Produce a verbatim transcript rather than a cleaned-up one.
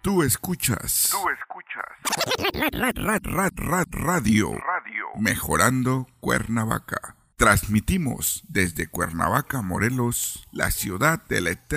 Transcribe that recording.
Tú escuchas. Tú escuchas. Rad, rad, rad, rad, radio. Radio. Mejorando Cuernavaca. Transmitimos desde Cuernavaca, Morelos, la ciudad de la eterna